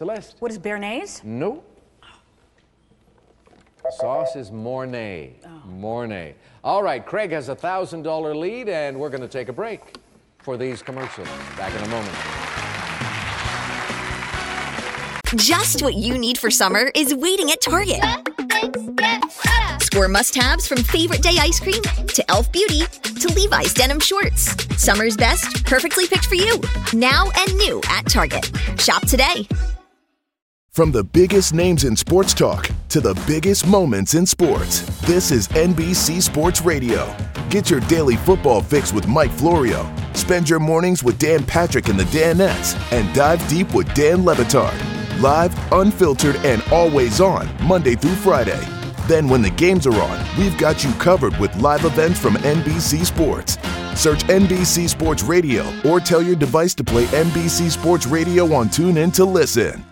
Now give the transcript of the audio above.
list. What is Béarnaise? No. Sauce is Mornay. Mornay. All right, Craig has a $1,000 lead, and we're going to take a break for these commercials. Back in a moment. Just what you need for summer is waiting at Target. Score must-haves from Favorite Day ice cream to Elf Beauty to Levi's denim shorts. Summer's best, perfectly picked for you. Now and new at Target. Shop today. From the biggest names in sports talk to the biggest moments in sports, this is NBC Sports Radio. Get your daily football fix with Mike Florio. Spend your mornings with Dan Patrick and the Danettes, and dive deep with Dan Le Batard. Live, unfiltered, and always on, Monday through Friday. Then when the games are on, we've got you covered with live events from NBC Sports. Search NBC Sports Radio or tell your device to play NBC Sports Radio on TuneIn to listen.